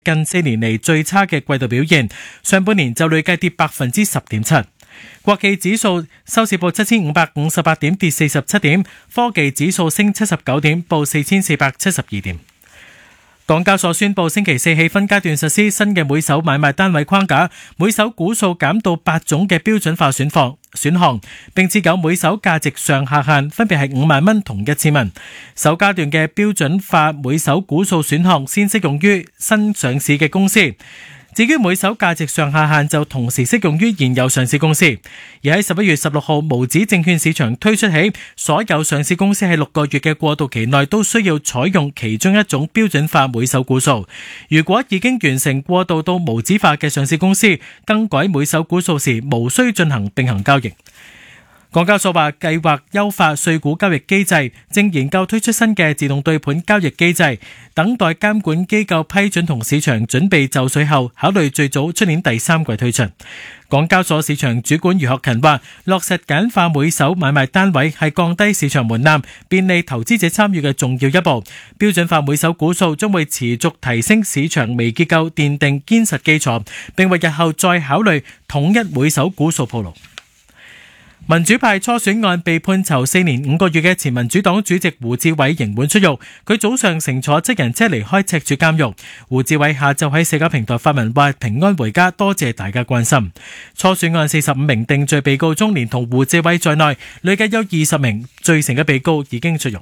近4年嚟最差嘅季度表現，上半年就累計跌 10.7%。國企指數收市報7558點，跌47點，科技指數升79點，報4472點。港交所宣布星期四起分階段實施新嘅每手買賣單位框架，每手股數減到8種嘅標準化選項，並設有每手價值上下限，分別係5萬蚊同1000蚊。首階段嘅標準化每手股數選項先適用於新上市嘅公司。至於每手價值上下限就同時適用於現有上市公司，而喺11月16號無紙證券市場推出起，所有上市公司喺6個月嘅過渡期內都需要採用其中一種標準化每手股數。如果已經完成過渡到無紙化嘅上市公司，更改每手股數時無需進行並行交易。港交所話計劃優化稅股交易機制，正研究推出新嘅自動對盤交易機制，等待監管機構批准同市場準備就緒後，考慮最早出年第3季推出。港交所市場主管余學勤話，落實簡化每手買賣單位係降低市場門檻，便利投資者參與嘅重要一步。標準化每手股數將會持續提升市場微結構奠定堅實基礎，並為日後再考慮統一每手股數鋪路。民主派初選案被判囚4年5個月嘅前民主黨主席胡志偉刑滿出獄，佢早上乘坐7人車離開赤柱監獄。胡志偉下晝喺社交平台發文話平安回家，多謝大家關心。初選案45名定罪被告中，連同胡志偉在內，累計有20名罪成嘅被告已經出獄。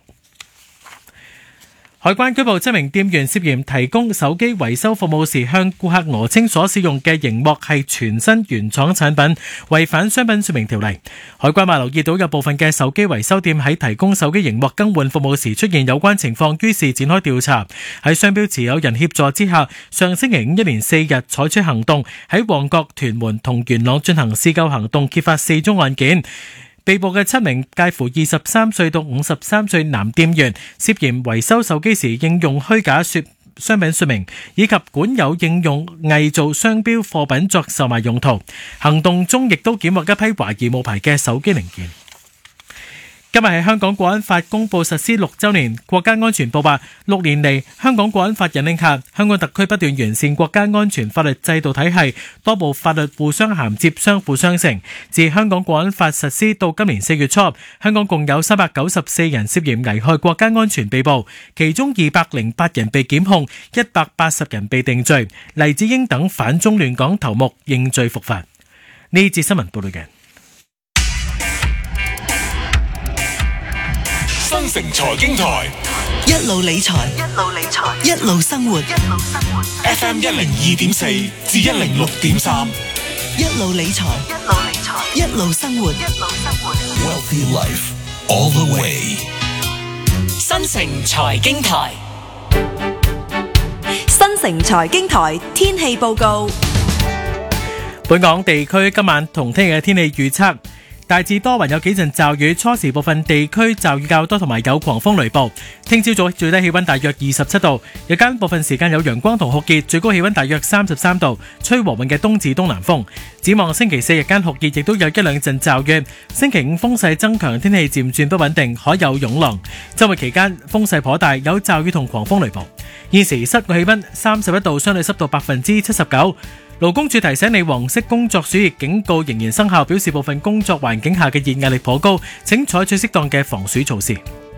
海關拘捕7名店員，涉嫌提供手機維修服務時向顧客訛稱所使用嘅熒幕係全新原廠產品，違反商品說明條例。海關話留意到有部分嘅手機維修店喺提供手機熒幕更換服務時出現有關情況，於是展開調查。喺商標持有人協助之下，上星期5一連4日採取行動，喺旺角、屯門同元朗進行試購行動，揭發4宗案件。被捕嘅7名介乎23歲到53歲男店員，涉嫌維修手機時應用虛假商品說明，以及管有應用偽造商標貨品作售賣用途。行動中亦都檢獲一批懷疑冒牌嘅手機零件。今日係香港國安法公布實施6週年，國家安全部話6年嚟，香港國安法引領下，香港特區不斷完善國家安全法律制度體系，多部法律互相銜接、相輔相成。自香港國安法實施到今年4月初，香港共有394人涉嫌危害國家安全被捕，其中208人被檢控，180人被定罪。黎智英等反中亂港頭目認罪伏法。呢節新聞報道嘅。 新城財經台一路理財，一路生活。 FM 102.4至106.3， 一路理財，一路生活。 Wealthy Life all the way。 新城財經台，新城財經台天氣報告。 本港地區今晚同聽日嘅天氣預測。大致多雲，有幾陣驟雨，初時部分地區驟雨較多，同埋有狂風雷暴。聽朝早最低氣溫大約27度，日間部分時間有陽光同酷熱，最高氣溫大約33度，吹和緩嘅東至東南風。展望星期4日間酷熱，亦都有1兩陣驟雨。星期5風勢增強，天氣漸轉不穩定，可有湧浪。周末期間風勢頗大，有驟雨同狂風雷暴。現時室外氣溫31度，相對濕度79%。勞工處提醒你，黃色工作暑熱警告仍然生效，表示部分工作環境下嘅熱壓力頗高，請採取適當嘅防暑措施。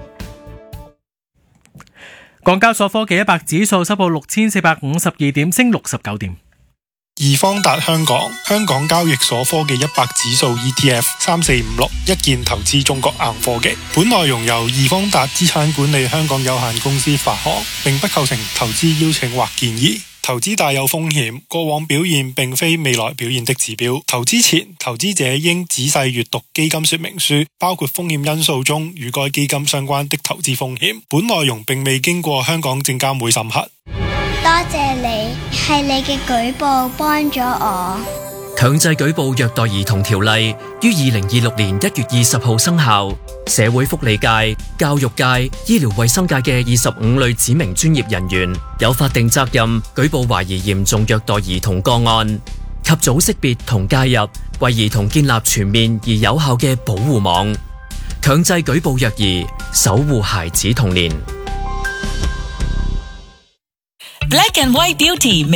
港交所科技100指數收報6452點，升69點。 易方達香港交易所科技100指數 ETF 3456一鍵投資中國硬科技。本內容由易方達資產管理香港有限公司發行，並不構成投資邀請或建議。投資大有風險，過往表現並非未來表現的指標。投資前，投資者應仔細閱讀基金說明書，包括風險因素中與該基金相關的投資風險。本內容並未經過香港證監會審核。 多謝你，係你嘅舉報幫咗我。 強制舉報虐待兒童條例於2026年1月20號生效。社會福利界、教育界、醫療衛生界嘅25類指明專業人員有法定責任舉報懷疑嚴重虐待兒童個案，及早識別同介入，為兒童建立全面而有效嘅保護網，強制舉報虐兒，守護孩子童年。 Black and White Beauty